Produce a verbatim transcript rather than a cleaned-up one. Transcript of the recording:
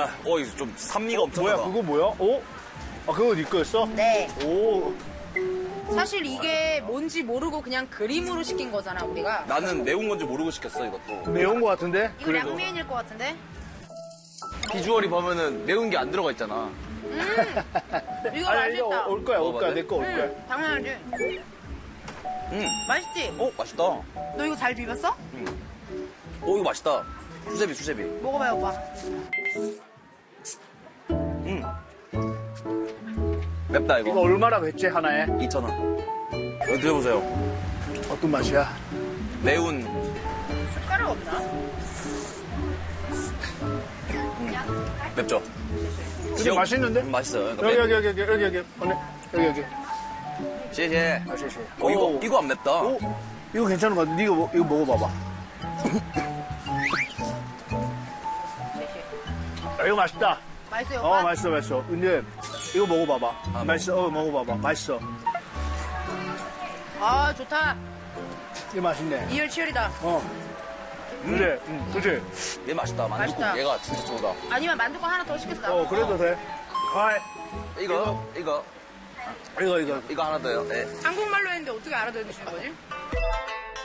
어, 이거 좀 산미가 엄청나다. 뭐야, 그거 뭐야? 어? 아, 그거 네 거였어? 네. 오. 사실 이게 뭔지 모르고 그냥 그림으로 시킨 거잖아, 우리가. 나는 매운 건지 모르고 시켰어, 이것도. 매운 거 같은데? 이거 양면일 것 같은데? 비주얼이 보면은 매운 게 안 들어가 있잖아. 음, 이거 아니, 이거 맛있다. 올 거야, 올 거야. 내 거 올 거야. 음, 당연하지. 음. 맛있지? 어, 맛있다. 어, 너 이거 잘 비볐어? 이거 맛있다. 수제비, 수제비. 먹어봐요, 오빠. 음. 맵다, 이거. 이거 얼마나 했지, 하나에? 이천 원. 이거 드셔보세요. 어떤 맛이야? 매운. 숟가락 없나? 맵죠? 근데 맛있는데? 음, 맛있어요. 여기, 여기, 여기, 여기, 여기, 여기. 언니, 여기, 여기. 시시해. 아, 쉐쉐. 어, 이거, 이거 안 맵다. 오, 이거 괜찮은 것 같아. 이거, 먹- 이거 먹어봐봐. 아, 이거 맛있다. 맛있어요, 어, 오빠? 맛있어, 맛있어. 근데 이거 먹어봐봐. 아, 맛있어, 어, 먹어봐봐. 맛있어. 아, 좋다. 이거 맛있네. 이열치열이다. 어. 그래, 응, 그치? 얘 맛있다. 만두국 맛있다. 얘가 진짜 좋다. 아니면 만두국 하나 더 시켰어. 어, 그래도 돼. 하이. 이거, 이거, 이거, 이거. 이거 하나 더요. 네. 한국말로 했는데 어떻게 알아들으시는 거지?